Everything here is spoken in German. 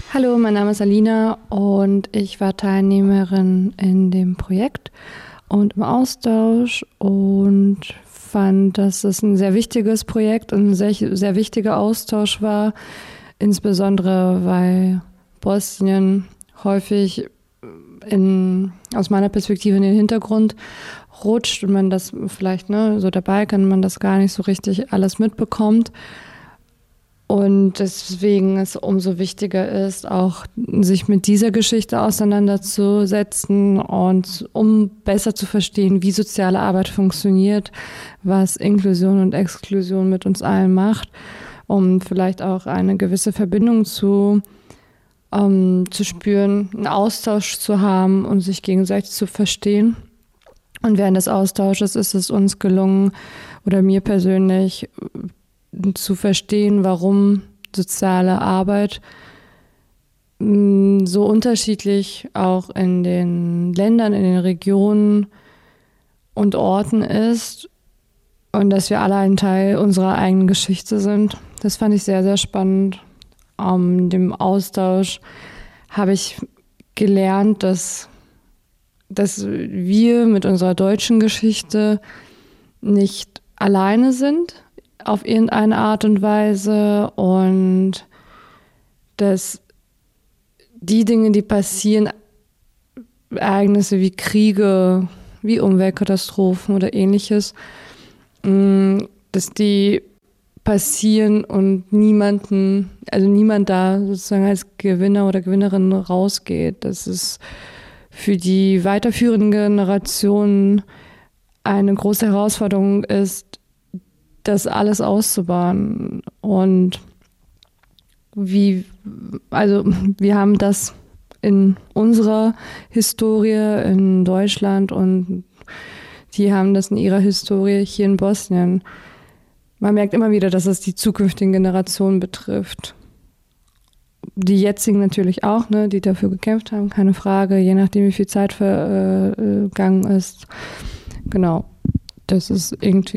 Hallo, mein Name ist Alina und ich war Teilnehmerin in dem Projekt und im Austausch und fand, dass es ein sehr wichtiges Projekt und ein sehr wichtiger Austausch war, insbesondere weil Bosnien häufig aus meiner Perspektive in den Hintergrund rutscht und man das vielleicht, so dabei kann man das gar nicht so richtig alles mitbekommt. Und deswegen es umso wichtiger ist, auch sich mit dieser Geschichte auseinanderzusetzen und um besser zu verstehen, wie soziale Arbeit funktioniert, was Inklusion und Exklusion mit uns allen macht, um vielleicht auch eine gewisse Verbindung zu spüren, einen Austausch zu haben und sich gegenseitig zu verstehen. Und während des Austausches ist es uns gelungen, oder mir persönlich, zu verstehen, warum soziale Arbeit so unterschiedlich auch in den Ländern, in den Regionen und Orten ist und dass wir alle ein Teil unserer eigenen Geschichte sind. Das fand ich sehr, sehr spannend. Dem Austausch habe ich gelernt, dass wir mit unserer deutschen Geschichte nicht alleine sind auf irgendeine Art und Weise und dass die Dinge, die passieren, Ereignisse wie Kriege, wie Umweltkatastrophen oder ähnliches, dass die passieren und niemand da sozusagen als Gewinner oder Gewinnerin rausgeht. Dass es für die weiterführenden Generationen eine große Herausforderung ist, das alles auszubauen. Und wir haben das in unserer Historie in Deutschland und die haben das in ihrer Historie hier in Bosnien. Man merkt immer wieder, dass es die zukünftigen Generationen betrifft. Die jetzigen natürlich auch, die dafür gekämpft haben, keine Frage, je nachdem, wie viel Zeit vergangen ist. Genau, das ist irgendwie